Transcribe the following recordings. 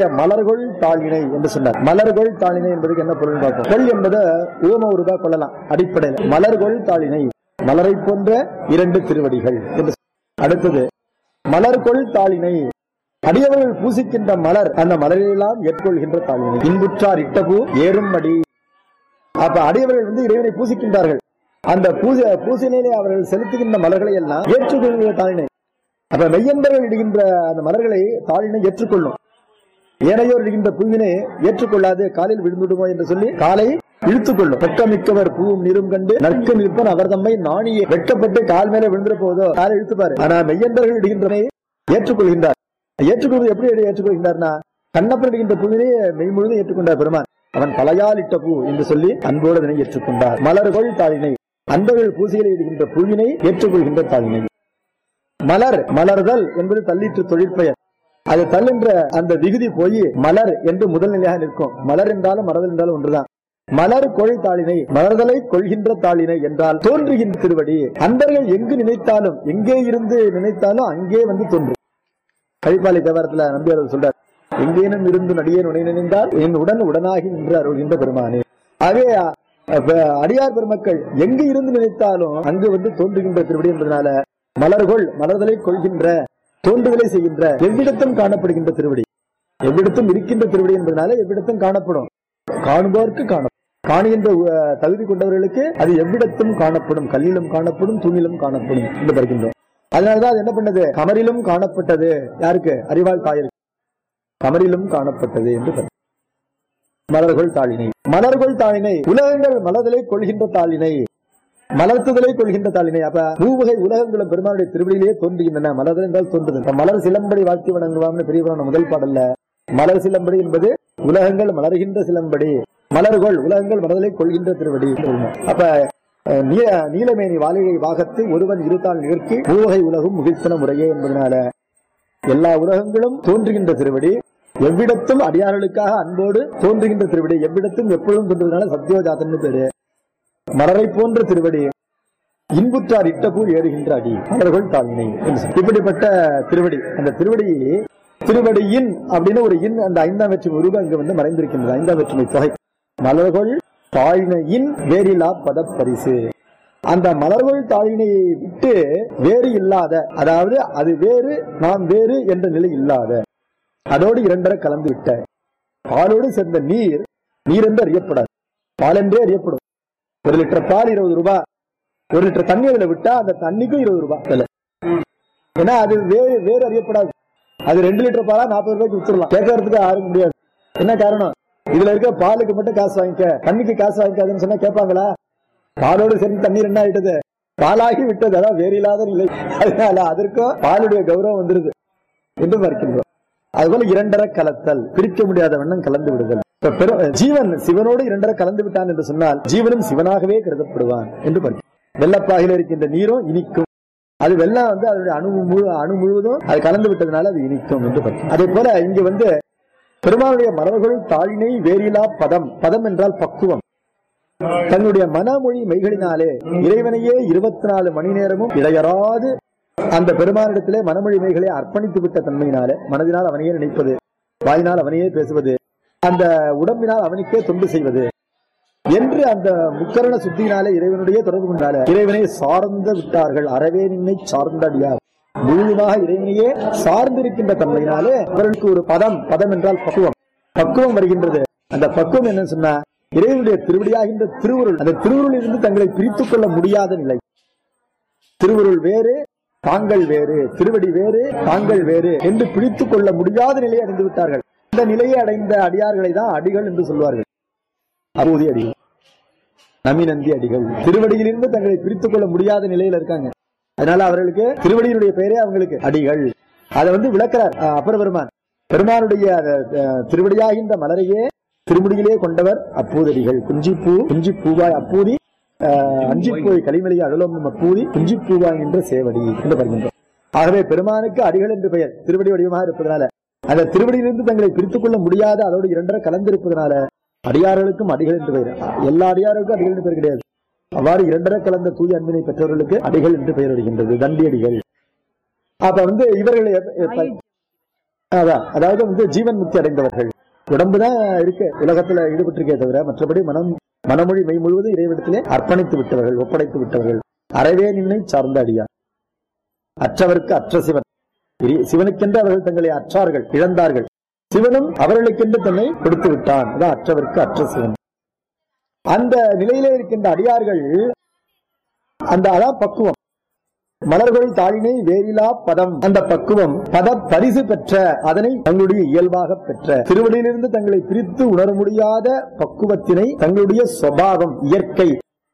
ஆகவே மலர்கொள் தாளினை என்று சொன்னார். மலர்கொள் தாளினை என்பதுக்கு என்ன பொருள் பார்ப்போம். கொள் என்பது ஊம உருவா கொள்ளலாம். அடிப்படையில் மலர்கொள் தாளினை, மலரை போன்ற இரண்டு திருவடிகள் என்று. அடுத்தது மலர்கொள் தாளினை, அடியவர்கள் பூசிக்கின்ற மலர், அந்த மலரையெல்லாம் ஏற்கொள்கின்ற தாளினை. இன்புற்றார் இட்டபூ ஏறும் அடி. அப்ப அடியவர்கள் இறைவனை பூசிக்கின்றார்கள். அந்த பூசையிலே அவர்கள் செலுத்துகின்ற மலர்களை எல்லாம் ஏற்றுக்கொள்கிற தாளினை. அப்ப மெய்யன்பர்கள் இடுகின்ற அந்த மலர்களை தாளினை ஏற்றுக்கொள்ளும். ஏனையோர் இடுகின்ற பூவினை ஏற்றுக்கொள்ளாது, காலில் விழுந்துடுமோ என்று சொல்லி காலை இழுத்துக் கொள்ளும். வெட்கமிக்கவர் பூவும் நீரும் கண்டு நற்கு நிற்பன் அவர் தம்மை நாணியே. வெட்கப்பட்டு கால் மேல விழுந்துட போதோ காலை இழுத்துப்பாரு. ஆனா மெய்யன்பர்கள் இடுகின்றனை ஏற்றுக்கொள்கின்றார். ஏற்றுக்கொள்வது எப்படி ஏற்றுக்கொள்கின்றார்னா, கண்ணப்பன் இடுகின்ற பூவினை மெய் முழுதும் ஏற்றுக்கொண்டார் பெருமான். அவன் தலையால் இட்ட பூ என்று சொல்லி அன்போடு அதனை ஏற்றுக்கொண்டார். மலர்கொள் தாளினை, அன்பர்கள் பூசையில் இடுகின்ற பூவினை ஏற்றுக்கொள்கின்ற தாளினை. மலர், மலர்தல் என்பது தள்ளிற்று தொழிற்பெயர். அது தள்ளுன்ற அந்த விகுதி போய் மலர் என்று முதல் நிலையாக நிற்கும். மலர் என்றாலும் மலர்தல் என்றாலும் ஒன்றுதான். மலர் கொள் தாளினை, மலர்தலை கொள்கின்ற தாளினை என்றால் தோன்றுகின்ற திருவடி. அன்பர்கள் எங்கு நினைத்தாலும், எங்கே இருந்து நினைத்தாலும் அங்கே தோன்றும். கழிப்பாலை தேவாரத்துல நம்பியார் சொல்றார், எங்கேனும் இருந்து நடிகேன் உடனே நினைந்தால் என் உடன் உடனாகி நின்று அருள்கின்ற பெருமானே. ஆகவே அடியார் பெருமக்கள் எங்கு இருந்து நினைத்தாலும் அங்கு தோன்றுகின்ற திருவடி என்பதனால மலர்கொள், மலர்தலை கொள்கின்ற, தோன்றுதலை செய்கின்ற, எவ்விடத்தும் காணப்படுகின்ற திருவடி. எவ்விடத்தும் இருக்கின்ற திருவடி என்பதனால எவ்விடத்தும் காணப்படும். காணுபவருக்கு காணப்படும். காணுகின்ற தகுதி கொண்டவர்களுக்கு அது எவ்விடத்தும் காணப்படும். கல்லிலும் காணப்படும், தூணிலும் காணப்படும் என்று பார்க்கின்றோம். அதனாலதான் அது என்ன பண்ணது, கமரிலும் காணப்பட்டது. யாருக்கு? அறிவாள் தாயிற்கு. கமரிலும் காணப்பட்டது என்று மலர்கொள் தாளினை. மலர்கொள் தாளினை, உலகங்கள் மலர்தலை கொள்கின்ற தாளினை, மலர்த்துதலை கொள்கின்ற தாளினை. அப்ப மூவகை உலகங்களும் பெருமானுடைய திருவடியிலேயே தோன்றுகின்றன. மலர்தல் என்றால் தோன்றுது. மலர் சிலம்படி வாழ்த்தி வணங்குவாம்னு பெரிய புராணம் முதல் பாடல்ல மலர் சிலம்படி என்பது உலகங்கள் மலர்கின்ற சிலம்படி. மலர்கொள், உலகங்கள் மலர்தலை கொள்கின்ற திருவடி. அப்ப நீலமேனி வாலிகை வாகத்து ஒருவன் இருத்தால் நிகழ்ச்சி மூவகை உலகும் முகிழ்த்தன முறையே என்பதனால எல்லா உலகங்களும் தோன்றுகின்ற திருவடி. எவ்விடத்தும் அடியார்களுக்காக அன்போடு தோன்றுகின்ற திருவடி. எவ்விடத்தும் எப்பொழுதும் தோன்றுவதனால சத்யோஜாதன் பேரு. மலரை போன்ற திருவடி. இன்புற்றார் இட்டபூ ஏறுகின்ற அடி, மலர்கொள் தாளினை. இப்படிப்பட்ட திருவடி. அந்த திருவடியின் அப்படின்னு ஒரு இன், அந்த ஐந்தாம் வேற்றுமை உருவம் அங்கு மறைந்திருக்கின்றது. ஐந்தாம் வேற்றுமை தொகை. மலர்கொள் தாளினையின் வேறிலா பதப்பரிசு. அந்த மலர்கொள் தாளினையை விட்டு வேறு இல்லாத, அதாவது அது வேறு நாம் வேறு என்ற நிலை இல்லாத, அதோடு இரண்டரை கலந்து விட்ட பாலோடு சேர்ந்த நீர், நீர் என்று அறியப்படாது, பால் என்றே அறியப்படும். 1 லிட்டர் பால் 20 ரூபாய். 1 லிட்டர் தண்ணி அதுல விட்டா அந்த தண்ணிக்கும் 20 ரூபாய். ஏன்னா அது வேறு அறியப்படாது. அது 2 லிட்டர் பாலா 40 ரூபாய்க்கு வித்துடலாம். கேட்கறதுக்கு யாரும் முடியாது. என்ன காரணம்? இதுல இருக்க பாலுக்கு மட்டும் காசு வாங்கிக்க, தண்ணிக்கு காசு வாங்கிக்காதுன்னு சொன்னா கேட்பாங்களா? பாலோடு சேர்ந்து தண்ணீர் என்ன ஆயிட்டது? பாலாகி விட்டது. அதான் வேறு இல்லாத நிலை. அதனால அதற்கும் பாலுடைய கௌரவம் வந்துருது என்று பார்க்கின்றோம். அதுபோல இரண்டரை கலத்தல், பிரிக்க முடியாத வண்ணம் கலந்து விடுதல். ஜீவன் சிவனோடு இரண்டரை கலந்து விட்டான் என்று சொன்னால் ஜீவனும் சிவனாகவே கருதப்படுவான் என்று பார்க்கிறோம். வெள்ளப்பாகில இருக்கின்ற நீரும் இனிக்கும். அது வெள்ளம் அதனுடைய அணு முழுவதும் அது கலந்து விட்டதுனால அது இனிக்கும் என்று பார்க்கிறோம். அதே போல இங்கு பெருமானுடைய மலர்கள் தாளினை வேறிலா பதம். பதம் என்றால் பக்குவம். தன்னுடைய மனமொழி மெய்களினாலே இறைவனையே 24 மணி நேரமும் இடையறாது அந்த பெருமானிடத்திலே மனமொழி மெய்களை அர்ப்பணித்து விட்ட தன்மையினாலே, மனதினால் அவனையே நினைப்பது, வாயினால் அவனையே பேசுவது, அந்த உடம்பினால் அவனுக்கே தொண்டு செய்வது என்று அந்த முக்கரண சுத்தியினாலே இறைவனுடைய தொடர்பு கொண்டாலே இறைவனை சார்ந்து விட்டார்கள். அறவே நின்னை சார்ந்த அடியார். முழுவதாக இறைவனையே சார்ந்திருக்கின்ற தன்மையினாலே அவர்களுக்கு ஒரு பதம். பதம் என்றால் பக்குவம். பக்குவம் வருகின்றது. அந்த பக்குவம் என்ன சொன்னா, இறைவனுடைய திருவடியாகின்ற திருவுருள். அந்த திருவுருளில் இருந்து தங்களை பிரித்துக் கொள்ள முடியாத நிலை. திருவுருள் வேறு, தாங்கள் வேறு, திருவடி வேறு, தாங்கள் வேறு என்று பிடித்துக் கொள்ள முடியாத நிலையை அடைந்து விட்டார்கள். இந்த நிலையை அடைந்த அடியார்களை தான் அடிகள் என்று சொல்வார்கள். அப்பூதி அடிகள், நமிநந்தி அடிகள். திருவடியிலிருந்து தங்களை பிரித்துக் கொள்ள முடியாத நிலையில இருக்காங்க. அதனால அவர்களுக்கு திருவடியினுடைய பெயரே அவங்களுக்கு அடிகள். அதை விளக்கிறார் அப்பர் பெருமான். பெருமானுடைய திருவடியாகின்ற மலரையே திருமுடியிலே கொண்டவர் அப்பூதடிகள். குஞ்சி பூவாய் அப்பூதி, அஞ்சிப்போய் களிமலையை அருளும் அப்பூதி, குஞ்சி பூவாய் என்ற சேவடி என்று வருகின்றோம். ஆகவே பெருமானுக்கு அடிகள் என்று பெயர், திருவடி வடிவமாக இருப்பதனால. அந்த திருவடியிலிருந்து தங்களை பிரித்துக் கொள்ள முடியாத, அதோடு இரண்டரை கலந்திருப்பதனால அடியார்களுக்கும் அடிகள் என்று பெயர். எல்லா அடியாருக்கும் அடிகள் என்று பெயர் கிடையாது. அவ்வாறு இரண்டரை கலந்த தூய அன்பினை பெற்றவர்களுக்கு அடிகள் என்று பெயர் வருகின்றது, தண்டி அடிகள். அப்ப இவர்கள் அதான், அதாவது ஜீவன் முக்தி அடைந்தவர்கள். உடம்புதான் இருக்கு உலகத்துல ஈடுபட்டிருக்கே தவிர மற்றபடி மனமொழி மெய் முழுவதும் இறைவிடத்திலே அர்ப்பணித்து விட்டவர்கள், ஒப்படைத்து விட்டவர்கள். அறவே நின்னை சார்ந்த அடியார், அற்றவருக்கு அற்ற சிவன். சிவனுக்கென்று அவர்கள் தங்களை அற்றார்கள், இழந்தார்கள். சிவனும் அவர்களுக்கென்று தன்னை கொடுத்து விட்டான். அதான் அற்றவருக்கு அற்ற சிவன். அந்த நிலையிலே இருக்கின்ற அடியார்கள் அதான் பக்குவம். மலர்கள் தாளினை வேறிலா பதம், அந்த பக்குவம் பத பரிசு பெற்ற, அதனை தங்களுடைய இயல்பாக பெற்ற, திருவடியிலிருந்து தங்களை பிரித்து உணர முடியாத பக்குவத்தினை தங்களுடைய சுபாவம், இயற்கை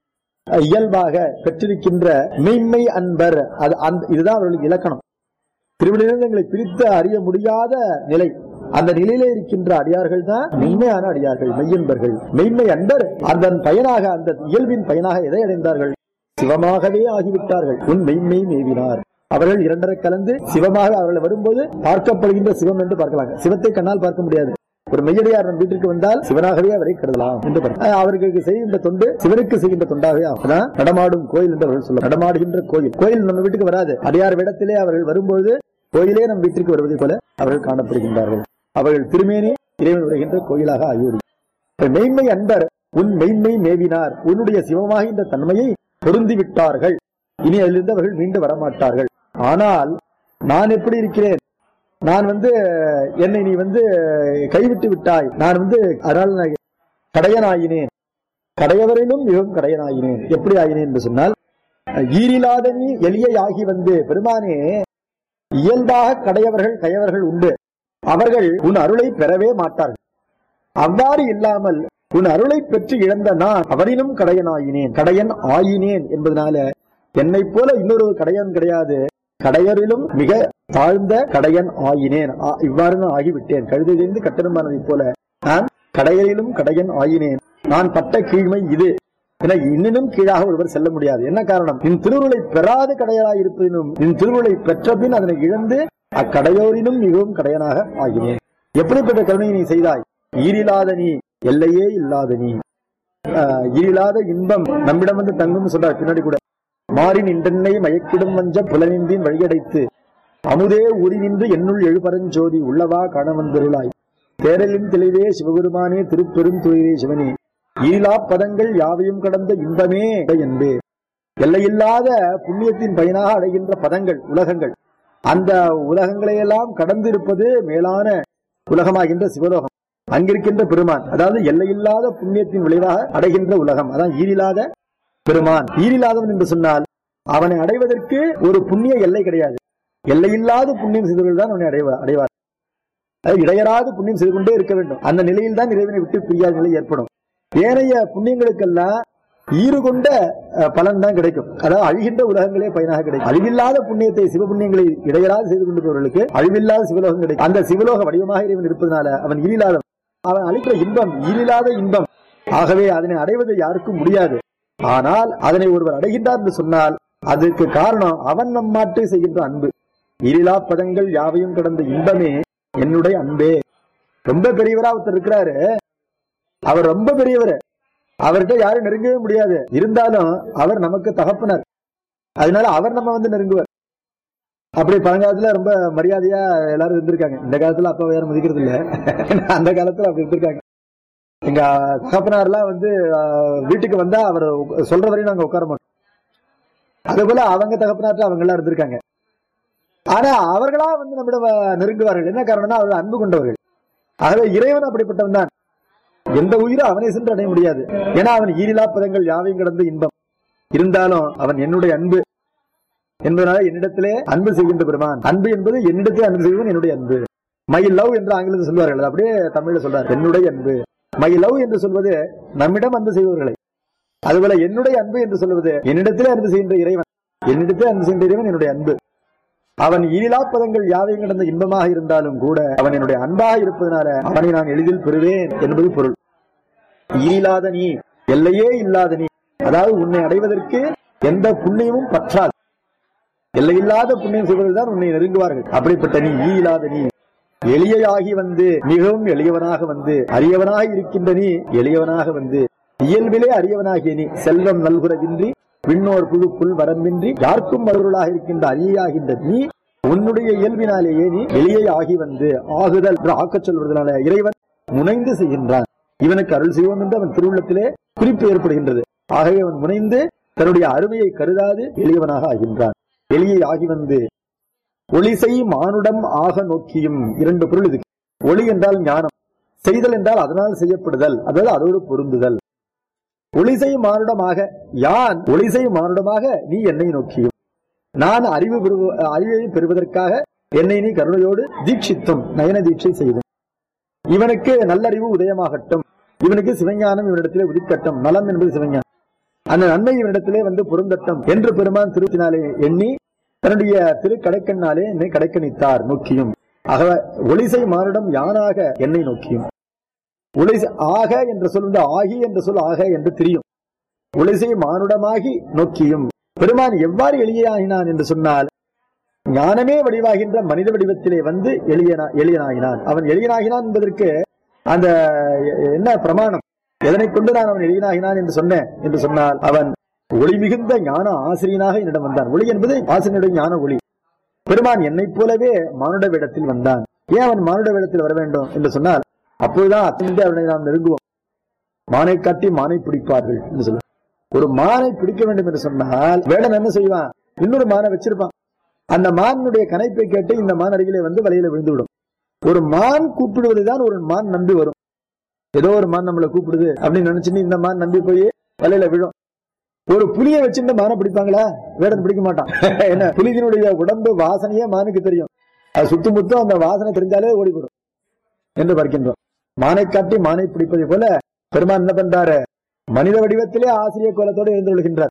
இயல்பாக பெற்றிருக்கின்ற மெய்மை அன்பர். இதுதான் அவர்களுக்கு இலக்கணம். திருவடியிலிருந்து தங்களை பிரித்து அறிய முடியாத நிலை, அந்த நிலையிலே இருக்கின்ற அடியார்கள் தான் மெய்மையான அடியார்கள், மெய்யன்பர்கள். மெய்மை அன்பர் அதன் பயனாக, அந்த இயல்பின் பயனாக எதை அடைந்தார்கள்? சிவமாகவே ஆகிவிட்டார்கள். உன் மெய்மை மேவினார். அவர்கள் இரண்டரை கலந்து சிவமாக அவர்கள் வரும்போது பார்க்கப்படுகின்ற சிவம் என்று பார்க்கலாம். சிவத்தை கண்ணால் பார்க்க முடியாது. ஒரு மெய்யடியார் நம் வீட்டிற்கு வந்தால் சிவனாகவே அவரை கருதலாம் என்று அவர்களுக்கு செய்கின்ற தொண்டு சிவனுக்கு செய்கின்ற தொண்டாகவே ஆகும். நடமாடும் கோயில் என்று அவர்கள் சொல்ல, நடமாடுகின்ற கோயில். கோயில் நம்ம வீட்டுக்கு வராது, அடியார் விடத்திலே அவர்கள் வரும்போது கோயிலே நம் வீட்டிற்கு வருவதை போல அவர்கள் காணப்படுகின்றார்கள். அவர்கள் திருமேனி இறைவன் வருகின்ற கோயிலாக ஆகிவிடும். மெய்மை அன்பர் உன் மெய்மை மேவினார். உன்னுடைய சிவமாகின்ற தன்மையை பொருந்தி விட்டார்கள். இனி அதிலிருந்து அவர்கள் மீண்டு வரமாட்டார்கள். ஆனால் நான் எப்படி இருக்கிறேன்? நான் என்னை நீ கைவிட்டு விட்டாய். நான் அதனால கடையனாயினேன். கடையவரிலும் மிகவும் கடையனாயினேன். எப்படி ஆயினேன் என்று சொன்னால், ஈரிலாத நீ எளியாகி பெருமானே, இயல்பாக கடையவர்கள் கயவர்கள் உண்டு. அவர்கள் உன் அருளை பெறவே மாட்டார்கள். அவ்வாறு இல்லாமல் உன் அருளை பெற்று இழந்த நான் அவரிலும் கடையனாயினேன், கடையன் ஆயினேன் என்பதனால என்னை போல இன்னொரு கடையன் கிடையாது. கடையரிலும் மிக தாழ்ந்த கடையன் ஆயினேன். இவ்வாறு நான் ஆகிவிட்டேன். கழுதையிலிருந்து கட்டணமானதை போல நான் கடையரிலும் கடையன் ஆயினேன். நான் பட்ட கீழ்மை இது. என இன்னும் கீழாக ஒருவர் செல்ல முடியாது. என்ன காரணம்? நின் திருவுருளை பெறாத கடையராய் இருப்பதினும் நின் திருவுருளை பெற்ற பின் அதனை இழந்து அக்கடையோரினும் மிகவும் கடையனாக ஆகினேன். எப்படிப்பட்ட கருணையை நீ செய்தாய்? ஈரில்லாத நீ, எல்லையே இல்லாத நீ. ஈரில்லாத இன்பம் நம்மிடம் தங்கும் சொல்றார் பின்னாடி கூட. மாறின் இன்றென்னை மயக்கிடும் வஞ்ச புலனின்றின் வழியடைத்து அமுதே உரி நின்று என்னுள் எழுபரஞ்சோதி உள்ளவா காணவந்தருளாய் தேரலின் தெளிவே சிவபெருமானே திருப்பெரும் துறையே சிவனே ஈலா பதங்கள் யாவையும் கடந்த இன்பமே என்பே. எல்லையில்லாத புண்ணியத்தின் பயனாக அடைகின்ற பதங்கள், உலகங்கள், அந்த உலகங்களையெல்லாம் கடந்து இருப்பது மேலான உலகமாகின்ற சிவலோகம். அங்கிருக்கின்ற பெருமான், அதாவது எல்லையில்லாத புண்ணியத்தின் விளைவாக அடைகின்ற உலகம், அதான் ஈரில்லாத பெருமான். ஈரில்லாதவன் என்று சொன்னால் அவனை அடைவதற்கு ஒரு புண்ணிய எல்லை கிடையாது. எல்லையில்லாத புண்ணியம் செய்தவர்கள் தான் அவனை அடைவார். இடையராது புண்ணியம் செய்து கொண்டே இருக்க வேண்டும். அந்த நிலையில் தான் இறைவனை விட்டு பிரியாத நிலை ஏற்படும். ஏனைய புண்ணியங்களுக்கெல்லாம் ஈறு கொண்ட பலன் தான் கிடைக்கும். அதாவது அழிகின்ற உலகங்களே பயனாக கிடைக்கும். அழிவில்லாத புண்ணியத்தை, சிவ புண்ணியங்களை இடையராது செய்து கொண்டிருப்பவர்களுக்கு அழிவில்லாத சிவலோகம் கிடைக்கும். அந்த சிவலோக வடிவமாக இறைவன் இருப்பதனால அவன் ஈரில்லாத, அவன் அளிக்கிற இன்பம் ஈரில்லாத இன்பம். ஆகவே அதனை அடைவது யாருக்கும் முடியாது. ஆனால் அதனை ஒருவர் அடைகின்றார் என்று சொன்னால் அதற்கு காரணம் அவன் நம் மாட்டு செய்கின்ற அன்பு. ஈரிலா பதங்கள் யாவையும் கடந்த இன்பமே என்னுடைய அன்பே. ரொம்ப பெரியவரா ஒருத்தர் இருக்கிறாரு, அவர் ரொம்ப பெரியவர், அவர்கிட்ட யாரும் நெருங்கவே முடியாது. இருந்தாலும் அவர் நமக்கு தகப்பனர், அதனால அவர் நம்ம நெருங்குவார். அப்படி பழங்காலத்துல ரொம்ப மரியாதையா எல்லாரும் இருந்திருக்காங்க. இந்த காலத்துல அப்பா யாரும் மதிக்கிறது இல்ல, அந்த காலத்துல அப்படி இருந்திருக்காங்க. எங்க தகப்பனார்லாம் வீட்டுக்கு வந்தா அவர் சொல்ற வரையும் நாங்க உட்கார மாட்டோம். அதே போல அவங்க தகப்பனார்ட்ட அவங்க எல்லாம் இருந்திருக்காங்க. ஆனா அவர்களா நம்மிடம் நெருங்குவார்கள். என்ன காரணம்னா அவர்கள் அன்பு கொண்டவர்கள். ஆகவே இறைவன் அப்படிப்பட்டவன் தான். எந்த உயிரும் அவனை சென்று அடைய முடியாது. ஏன்னா அவன் ஈரிலா பதங்கள் யாவையும் கடந்த இன்பம். இருந்தாலும் அவன் என்னுடைய அன்பு என்பதனால என்னிடத்திலே அன்பு செய்கின்ற பெருமான். அன்பு என்பது என்னிடத்திலே அன்பு செய்வன் என்னுடைய அன்பு. மை லவ் என்று ஆங்கிலத்தில் சொல்வார்கள், அப்படியே தமிழ்ல சொல்றார் என்னுடைய அன்பு. மை லவ் என்று சொல்வது நம்மிடம் அன்பு செய்பவர்களை, அதுபோல என்னுடைய அன்பு என்று சொல்வது என்னிடத்திலே அன்பு செய்கின்ற இறைவன். என்னிடத்திலே அன்பு செய்கின்ற இறைவன் என்னுடைய அன்பு. அவன் ஈரிலா பதங்கள் யாவையும் கடந்த இன்பமாக இருந்தாலும் கூட அவன் என்னுடைய அன்பாக இருப்பதனால அவனை நான் எளிதில் பெறுவேன் என்பது பொருள். ஈரில்லாத நீ, எல்லையே இல்லாத நீ, அதாவது உன்னை அடைவதற்கு எந்த புண்ணியமும் பற்றாது. எல்லையில்லாத புண்ணியம் செய்வர்கள் தான் உன்னை நெருங்குவார்கள். அப்படிப்பட்ட நீ ஈரில்லாத நீ, எளியாகி மிகவும் எளியவனாக அரியவனாக இருக்கின்ற நீ, எளியவனாக இயல்பிலே அரியவனாகிய நீ, செல்வம் நல்குறவின்றி விண்ணோர் புழு புல் வரம்பின்றி யாருக்கும் மறுவர்களாக இருக்கின்ற அரியாகின்ற நீ உன்னுடைய இயல்பினாலேயே நீ வெளியே ஆகி வந்து ஆகுதல் ஆக்கச் சொல்வதனால இறைவன் முனைந்து செய்கின்றான். இவனுக்கு அருள் செய்வோம் என்று அவன் திருவுள்ளத்திலே குறிப்பு ஏற்படுகின்றது. ஆகவே அவன் முனைந்து தன்னுடைய அருமையை கருதாது எளியவனாக ஆகின்றான். வெளியே ஆகி வந்து ஒளிசை மானுடம் ஆக நோக்கியும். இரண்டு பொருள் இது. ஒளி என்றால் ஞானம், செய்தல் என்றால் அதனால் செய்யப்படுதல், அதாவது அதோடு பொருந்துதல். ஒளிசை மானுடமாக யான் ஒளிசை மானுடமாக நீ என்னை நோக்கியும். நான் அறிவை பெறுவதற்காக என்னை நீ கருணையோடு தீட்சித்தும் நயன தீட்சை செய்தும். இவனுக்கு நல்லறிவு உதயமாகட்டும், இவனுக்கு சிவஞானம் இவனிடத்திலே உதிக்கட்டும். நலம் என்பது சிவஞானம், அந்த நன்மை இவனிடத்திலே வந்து பொருந்தட்டும் என்று பெருமான் திருத்தினாலே எண்ணி தன்னுடைய திரு கடைக்கண்ணாலே என்னை கடைக்கணித்தார் நோக்கியும். ஆக ஒளிசை மானுடம் யானாக என்னை நோக்கியும். ஒளிசை ஆக என்ற சொல் வந்து ஆகி என்ற சொல் ஆக என்று தெரியும். ஒளிசை மானுடமாகி நோக்கியும். பெருமான் எவ்வாறு எளியாகினான் என்று சொன்னால், ஞானமே வடிவாகின்ற மனித வடிவத்திலே வந்து எளியனாகினான். அவன் எளியனாகினான் என்பதற்கு அந்த என்ன பிரமாணம், எதனை கொண்டு நான் அவன் எளியனாகினான் என்று சொன்னேன் என்று சொன்னால், அவன் ஒளி மிகுந்த ஞான ஆசிரியனாக என்னிடம் வந்தான். ஒளி என்பது ஆசிரியனுடைய ஞான ஒளி. பெருமான் என்னை போலவே மானுட வேடத்தில் வந்தான். ஏன் அவன் மானுட வேடத்தில் வர வேண்டும் என்று சொன்னால், அப்போதுதான் அத்தனை அவனை நாம் நெருங்குவோம். மானை காட்டி மானை பிடிப்பார்கள் என்று சொல்ல. ஒரு மானை பிடிக்க வேண்டும் என்று சொன்னால் வேடன் என்ன செய்வான், இன்னொரு மானை வச்சிருப்பான். அந்த மானுடைய கனைப்பை கேட்டு இந்த மான் அருகிலே வந்து வலையில விழுந்து விடும். ஒரு மான் கூப்பிடுவதுதான் ஒரு மான் நம்பி வரும். ஏதோ ஒரு மான் நம்மளை கூப்பிடுது அப்படின்னு நினைச்சுட்டு இந்த மான் நம்பி போய் வலையில விழும். ஒரு புலியை வச்சுட்டு மானை பிடிப்பாங்களா? வேடன் பிடிக்க மாட்டான். என்ன, புலியினுடைய உடம்பு வாசனையே மானுக்கு தெரியும். அது சுத்தமுத்தும் அந்த வாசனை தெரிஞ்சாலே ஓடிவிடும் என்று பார்க்கின்றோம். மானை காட்டி மானை பிடிப்பதை போல பெருமான் என்ன பண்றாரு, மனித வடிவத்திலே ஆசிரிய கோலத்தோடு இருந்து கொள்கின்றார்.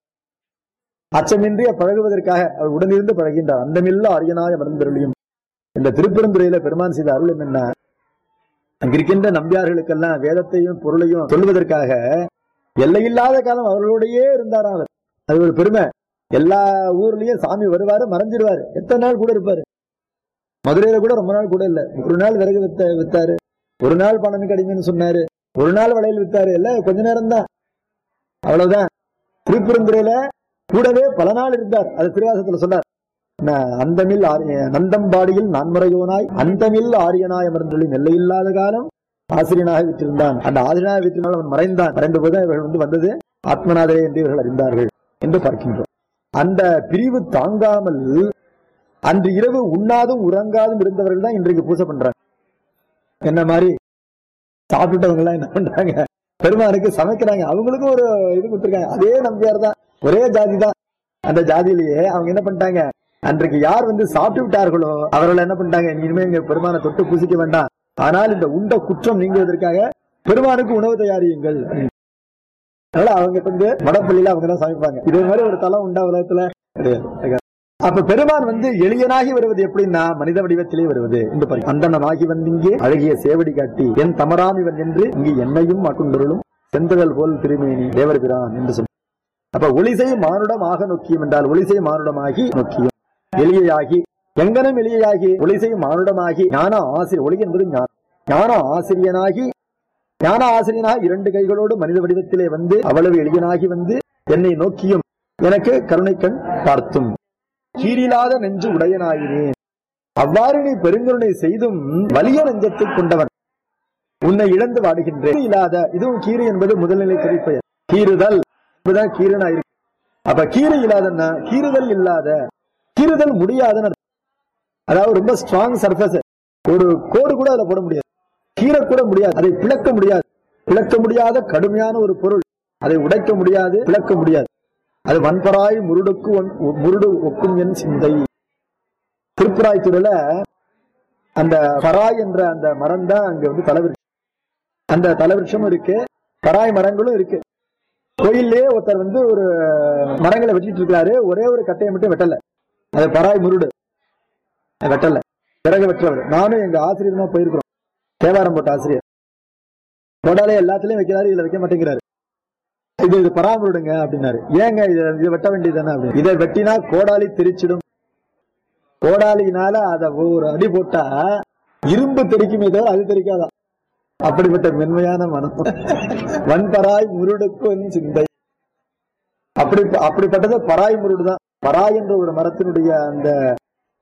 அச்சமின்றி பழகுவதற்காக அவர் உடனிருந்து பழகின்றார். அந்தமில்லா அரியனாய மருந்தருளியும். இந்த திருப்பெருந்துறையில பெருமான் செய்த அருள் என்னன்னா, அங்கிருக்கின்ற நம்பியார்களுக்கெல்லாம் வேதத்தையும் பொருளையும் சொல்வதற்காக எல்லையில்லாத காலம் அவர்களோடையே இருந்தார் அவர். அது ஒரு பெருமை. எல்லா ஊர்லயும் சாமி வருவாரு, மறைஞ்சிருவாரு, எத்தனை நாள் கூட இருப்பாரு. மதுரையில கூட ரொம்ப நாள் கூட இல்ல. ஒரு நாள் விறகு வித்தாரு, ஒரு நாள் பணம் கிடைக்குன்னு சொன்னாரு, ஒரு நாள் வளையல் வித்தாரு, எல்லாம் கொஞ்ச நேரம் தான், அவ்வளவுதான். திருப்பெருந்துறையில கூடவே பல நாள் இருந்தார். அது திருவாசகத்துல சொன்னார். அந்தமில் நந்தம்பாடியில் நான்முறையோனாய் அந்தமில் ஆரியனாய் அமர்ந்தொழி நெல்லையில்லாத காலம் ஆசிரியனாக விற்றிருந்தான். அந்த ஆசிரியனாக விற்றினால் அவன் மறைந்தான். மறைந்த போது இவர்கள் வந்து வந்தது ஆத்மநாதரே என்று இவர்கள் அறிந்தார்கள் என்று பார்க்கின்றோம். அந்த பிரிவு தாங்காமல் அன்று இரவு உண்ணாதும் உறங்காதும் இருந்தவர்கள் தான் இன்றைக்கு பூசை பண்றாங்க. என்ன மாதிரி சாப்பிட்டவங்க எல்லாம் என்ன பண்றாங்க, பெருமானுக்கு சமைக்கிறாங்க. அவங்களுக்கும் ஒரு இது கொடுத்திருக்காங்க. அதே நம்பியார் தான், ஒரே ஜாதி தான். அந்த ஜாதியிலேயே அவங்க என்ன பண்ணிட்டாங்க, அன்றைக்கு யார் வந்து சாப்பிட்டு விட்டார்களோ அவர்கள் என்ன பண்ணிட்டாங்க, இனிமே இங்க பெருமானை தொட்டு பூசிக்க வேண்டாம், ஆனால் இந்த உண்ட குற்றம் நீங்குவதற்காக பெருமானுக்கு உணவு தயாரியுங்கள். அதனால அவங்க வந்து மடப்பள்ளியில அவங்க தான் சமைப்பாங்க. இதே மாதிரி ஒரு தலம் உண்டா உலகத்துல கிடையாது. அப்ப பெருமான் வந்து எளியனாகி வருவது எப்படின்னா மனித வடிவத்திலே வருவது என்று பாருங்க. அந்தனாகி வந்து இங்கே அழகிய சேவடி காட்டி என் தமராம் இவன் என்று இங்கு என்னையும் அக்குண்டொருளும் செந்தகல் போல் திருமேனி தேவர் பிரான் என்று சொன்ன. அப்ப ஒளிசை மானுடம் ஆக நோக்கியும் என்றால் ஒளிசை மானுடமாகி நோக்கியும், எளியாகி எங்கனும் எளியாகி ஒளிசை மானுடமாகி ஞான ஆசிரியர். ஒளி என்பது ஞான ஆசிரியனாகி, ஞான ஆசிரியனாக இரண்டு கைகளோடு மனித வடிவத்திலே வந்து அவ்வளவு எளியனாகி வந்து என்னை நோக்கியும் எனக்கு கருணை கண் பார்த்தும் கீரில்லாத நெஞ்சு உடையனாயினேன். அவ்வாறு நீ பெருங்கருணை செய்தும் வலிய நெஞ்சத்தை கொண்டவன் உன்னை இழந்து வாடுகின்றேன். இல்லாத, இதுவும் கீறு என்பது முதல்நிலை குறிப்பெயர். கீறுதல் என்பதுதான் கீரனா இருக்கு. அப்ப கீறு இல்லாதன்னா கீறுதல் இல்லாத, கீறுதல் முடியாத, அதாவது ரொம்ப ஸ்ட்ராங் சர்ஃபேஸ், ஒரு கோடு கூட அதுல போட முடியாது, கீறக்கூட முடியாது, அதை பிளக்க முடியாது. பிளக்க முடியாத கடுமையான ஒரு பொருள், அதை உடைக்க முடியாது, பிளக்க முடியாது. அது வன்பராய் முருடு ஒக்கும் என் சிந்தை. திருப்புராய்த்துறையில அந்த பராய் என்ற அந்த மரம் தான் அங்க வந்து தலைவிருஷம். அந்த தலைவிருஷமும் இருக்கு, பராய் மரங்களும் இருக்கு. கோயிலே ஒருத்தர் வந்து ஒரு மரங்களை வெட்டிட்டு இருக்கிறாரு, ஒரே ஒரு கட்டையை மட்டும் வெட்டல, அது பராய் முருடு வெட்டல, பிறகு வெற்றவர். நானும் எங்க ஆசிரியர் தான் போயிருக்கிறோம், தேவாரம் போட்ட ஆசிரியர். கோடாலே எல்லாத்துலயும் வைக்கிறாரு, இதுல வைக்க மாட்டேங்கிறாரு. இது பராமரிடுங்க அப்படின்னாரு. ஏங்க இதை வெட்ட வேண்டியதுதானே அப்படின்னு. இதை வெட்டினா கோடாலி தெரிச்சிடும். கோடாலினால அத ஒரு அடி போட்டா இரும்பு தெரிக்குமே தவிர அது தெரிக்காதான். அப்படிப்பட்ட மென்மையான மனம். வன்பராய் முருடுக்கும் சிந்தை. அப்படிப்பட்டது பராய் முருடு தான். பராய் என்ற ஒரு மரத்தினுடைய அந்த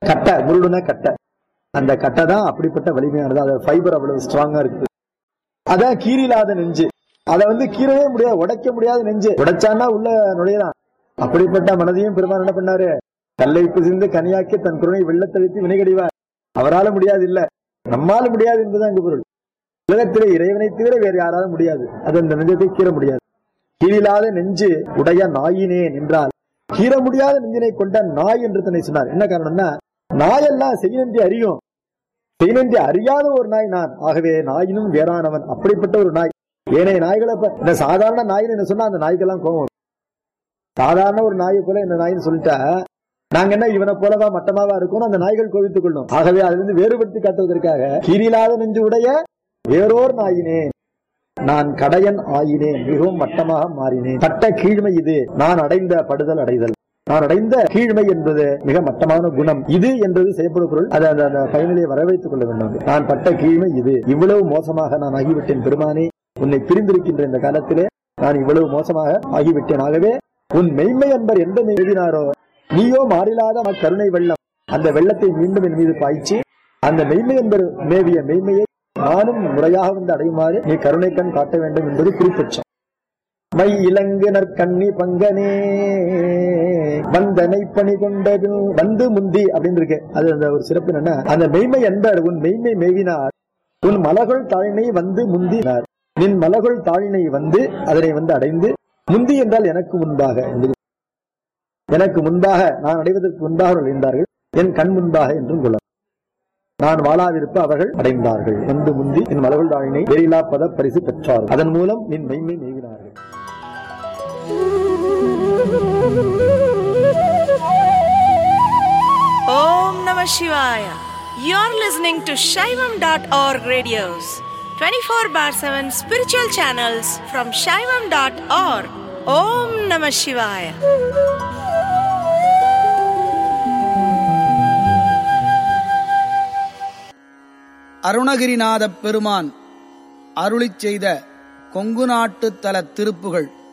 கட்டை, முருடுனா கட்டை. அந்த கட்டை தான் அப்படிப்பட்ட வலிமையானது. அது ஃபைபர் அவ்வளவு ஸ்ட்ராங்கா இருக்குது. அதான் கீரில்லாத நெஞ்சு. அதை கீரவே முடியாது, உடைக்க முடியாத நெஞ்சு. உடைச்சான்னா உள்ள நுழையலாம். அப்படிப்பட்ட மனதையும் பெருமான் என்ன பண்ணாரு? கல்லை பிசிந்து கனியாக்கி தன் குருணை வெள்ளத்தளித்து வினைகடிவார். அவரால முடியாது இல்ல, நம்மால முடியாது என்பதுதான் அங்கு பொருள். உலகத்திலே இறைவனை தவிர வேறு யாராலும் முடியாது. அது அந்த நெஞ்சத்தை கீற முடியாது. கீழில்லாத நெஞ்சு உடைய நாயினேன் என்றால் கீற முடியாத நெஞ்சினை கொண்ட நாய் என்று தன்னை சொன்னார். என்ன காரணம்னா, நாயெல்லாம் செய்யநன்றி அறியும், செய்யநன்றி அறியாத ஒரு நாய் நான். ஆகவே நாயினும் வேறானவன். அப்படிப்பட்ட ஒரு நாய். ஏனைய நாய்களை இந்த சாதாரண நாயின்னு என்ன சொன்னா அந்த நாய்க்கெல்லாம் கோபம். சாதாரண ஒரு நாயை போல இந்த நாயின்னு சொல்லிட்டா நாங்க என்ன இவனை போலவா மட்டமாவா இருக்கணும், அந்த நாய்கள் கோவித்துக் கொள்ளும். ஆகவே அதிலிருந்து வேறுபடுத்தி காட்டுவதற்காக கீழில்லாத நெஞ்சு உடைய வேறோர் நாயினேன், நான் கடையன் ஆயினேன், மிகவும் மட்டமாக மாறினேன். பட்ட கீழ்மை இது, நான் அடைந்த படுதல் அடைதல். நான் அடைந்த கீழ்மை என்பது மிக மட்டமான குணம். இது என்பது செய்யப்படும் பொருள். அதை அந்த பயனிலே வரவைத்துக் கொள்ள வேண்டும். நான் பட்ட கீழ்மை இது, இவ்வளவு மோசமாக நான் ஆகிவிட்டேன் பெருமானே. உன்னை பிரிந்திருக்கின்ற இந்த காலத்திலே நான் இவ்வளவு மோசமாக ஆகிவிட்டேன். ஆகவே உன் மெய்மை என்பர் எந்த எழுதினாரோ நீயோ மாறிலாத கருணை வெள்ளம், அந்த வெள்ளத்தை மீண்டும் என் மீது பாய்ச்சி அந்த மெய்மை என்பர் மேவிய மெய்மையை நானும் முறையாக அடையுமாறு நீ கருணை கண் காட்ட வேண்டும் என்பது குறிப்பிச்சம். மை இலங்கு நற்கண்ணி பங்கனே வந்தனை பணி கொண்டது வந்து முந்தி அப்படின்னு இருக்கு. அது அந்த ஒரு சிறப்பு என்னன்னா, அந்த மெய்மை என்பர் உன் மெய்மை மேவினார், உன் மலகுள் தாழினை வந்து முந்தினார். நின் மலகுள் தாழினை வந்து அதனை அடைந்து, முந்தி என்றால் எனக்கு முன்பாக, எனக்கு முன்பாக நான் அடைவதற்கு முன்பாக அடைந்தார்கள், என் கண் முன்பாக என்றும் கொள்ள. நான் வாழாதிருப்ப அவர்கள் அடைந்தார்கள். வந்து முந்தி என் மலகுள் தாழினை வெறிலா பத பரிசு பெற்றார்கள். அதன் மூலம் நின் மெய்மை மேவினார்கள். Om Namah Shivaya. You're listening to Shaivam.org radios, 24/7 spiritual channels from Shaivam.org. Om Namah Shivaya. Arunagirinatha பெருமான் அருளிச் செய்த கொங்கு நாட்டு தல திருப்புகள்